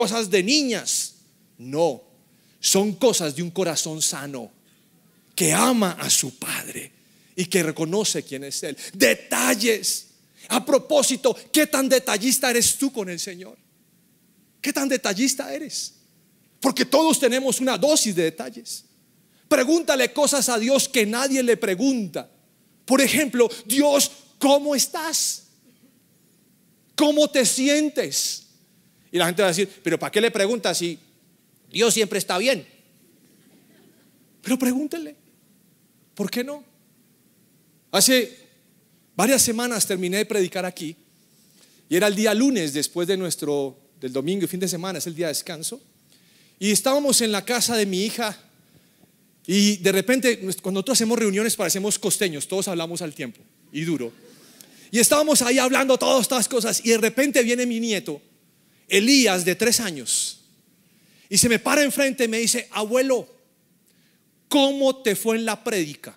cosas de niñas. No, son cosas de un corazón sano que ama a su Padre y que reconoce quién es Él. Detalles. A propósito, ¿qué tan detallista eres tú con el Señor? ¿Qué tan detallista eres? Porque todos tenemos una dosis de detalles. Pregúntale cosas a Dios que nadie le pregunta. Por ejemplo, Dios, ¿cómo estás? ¿Cómo te sientes? Y la gente va a decir, pero ¿para qué le preguntas si Dios siempre está bien? Pero pregúntele, ¿por qué no? Hace varias semanas terminé de predicar aquí y era el día lunes después de del domingo y fin de semana, es el día de descanso. Y estábamos en la casa de mi hija y de repente cuando nosotros hacemos reuniones parecemos costeños, todos hablamos al tiempo y duro. Y estábamos ahí hablando todas estas cosas y de repente viene mi nieto, Elías, de 3 años, y se me para enfrente y me dice, abuelo, ¿cómo te fue en la prédica?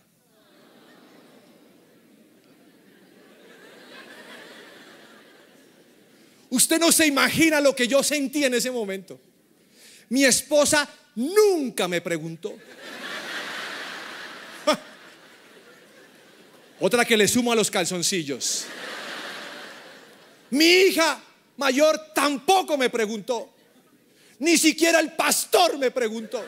Usted no se imagina lo que yo sentí en ese momento. Mi esposa nunca me preguntó. Otra que le sumo a los calzoncillos. Mi hija mayor tampoco me preguntó. Ni siquiera el pastor me preguntó.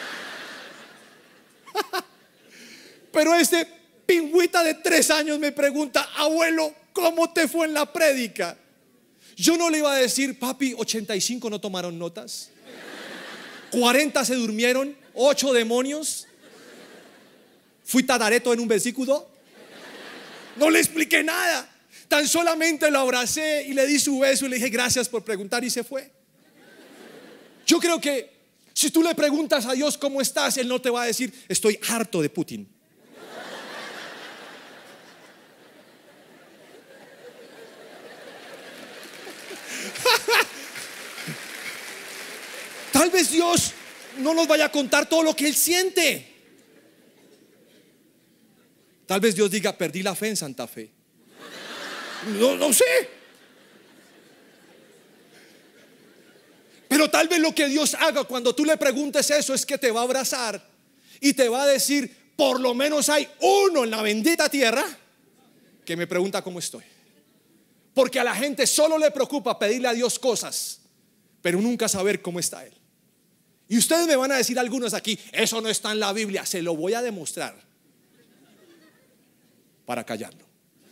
Pero este pingüita de 3 años me pregunta, abuelo, ¿cómo te fue en la prédica? Yo no le iba a decir, papi, 85 no tomaron notas, 40 se durmieron, 8 demonios, fui tarareto en un versículo. No le expliqué nada. Tan solamente lo abracé y le di su beso y le dije gracias por preguntar y se fue. Yo creo que si tú le preguntas a Dios cómo estás, Él no te va a decir estoy harto de Putin. Tal vez Dios no nos vaya a contar todo lo que Él siente. Tal vez Dios diga perdí la fe en Santa Fe. No sé. Pero tal vez lo que Dios haga cuando tú le preguntes eso es que te va a abrazar y te va a decir, por lo menos hay uno en la bendita tierra que me pregunta cómo estoy. Porque a la gente solo le preocupa pedirle a Dios cosas, pero nunca saber cómo está Él. Y ustedes me van a decir algunos aquí, eso no está en la Biblia. Se lo voy a demostrar para callarlo.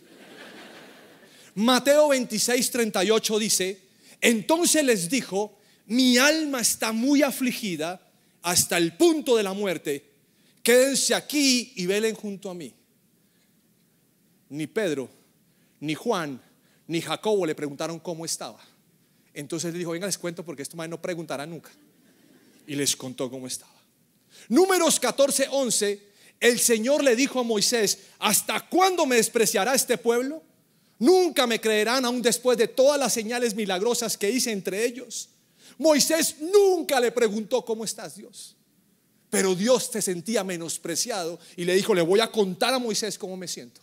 Mateo 26:38 dice, entonces les dijo, mi alma está muy afligida hasta el punto de la muerte, quédense aquí y velen junto a mí. Ni Pedro, ni Juan, ni Jacobo le preguntaron cómo estaba. Entonces le dijo, venga les cuento porque esto no preguntará nunca. Y les contó cómo estaba. Números 14:11, el Señor le dijo a Moisés, ¿hasta cuándo me despreciará este pueblo? Nunca me creerán aún después de todas las señales milagrosas que hice entre ellos. Moisés nunca le preguntó ¿cómo estás, Dios? Pero Dios se sentía menospreciado y le dijo, le voy a contar a Moisés cómo me siento.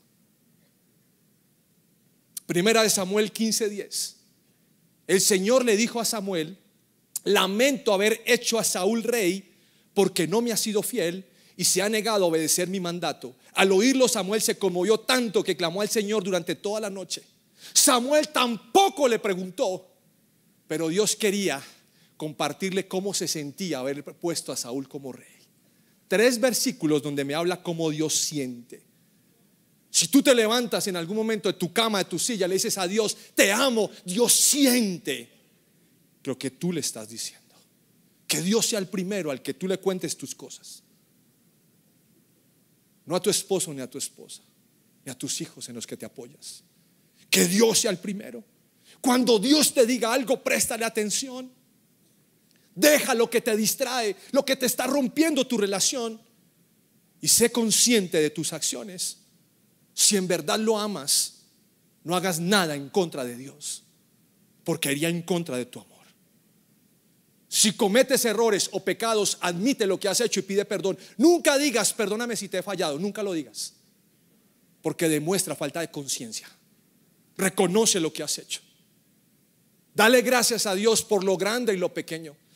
Primera de Samuel 15:10. El Señor le dijo a Samuel, lamento haber hecho a Saúl rey porque no me ha sido fiel y se ha negado a obedecer mi mandato. Al oírlo, Samuel se conmovió tanto que clamó al Señor durante toda la noche. Samuel tampoco le preguntó, pero Dios quería compartirle cómo se sentía haber puesto a Saúl como rey. 3 versículos donde me habla cómo Dios siente. Si tú te levantas en algún momento de tu cama, de tu silla, le dices a Dios, te amo, Dios siente lo que tú le estás diciendo. Que Dios sea el primero al que tú le cuentes tus cosas. No a tu esposo ni a tu esposa, ni a tus hijos en los que te apoyas. Que Dios sea el primero. Cuando Dios te diga algo, préstale atención. Deja lo que te distrae, lo que te está rompiendo tu relación, y sé consciente de tus acciones. Si en verdad lo amas, no hagas nada en contra de Dios, porque iría en contra de tu amor. Si cometes errores o pecados, admite lo que has hecho y pide perdón. Nunca digas perdóname si te he fallado, nunca lo digas, porque demuestra falta de conciencia. Reconoce lo que has hecho. Dale gracias a Dios por lo grande y lo pequeño.